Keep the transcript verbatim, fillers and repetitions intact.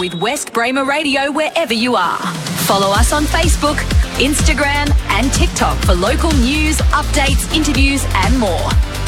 with West Bramer Radio wherever you are. Follow us on Facebook, Instagram and TikTok for local news, updates, interviews and more.